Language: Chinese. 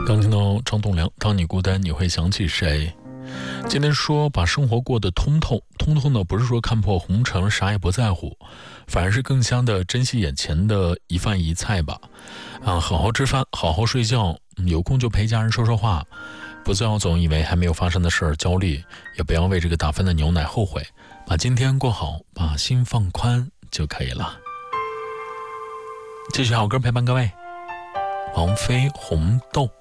刚听到张栋梁，当你孤单你会想起谁？今天说把生活过得通透呢，不是说看破红尘啥也不在乎，反而是更加的珍惜眼前的一饭一菜吧。好好吃饭，好好睡觉，有空就陪家人说说话，不要总以为还没有发生的事儿焦虑，也不要为这个打翻的牛奶后悔，把今天过好，把心放宽就可以了。继续好歌陪伴各位，王菲红豆。